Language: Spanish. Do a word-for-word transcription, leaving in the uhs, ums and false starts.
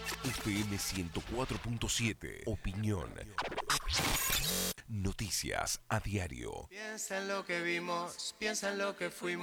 F M ciento cuatro punto siete. Opinión. Noticias a diario. Piensa en lo que vimos, piensa en lo que fuimos.